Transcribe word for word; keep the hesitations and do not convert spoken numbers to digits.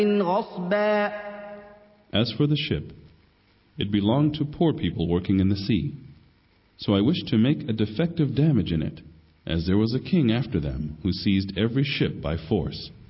غصبا. As for the ship, it belonged to poor people working in the sea. So I wished to make a defective damage in it, as there was a king after them who seized every ship by force.